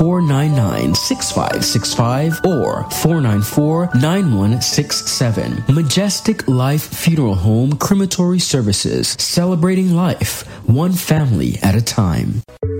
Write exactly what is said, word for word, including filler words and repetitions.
four nine nine, six five six five or four nine four, nine one six seven. Majestic Life Funeral Home Crematory Services, celebrating life, one family at a time.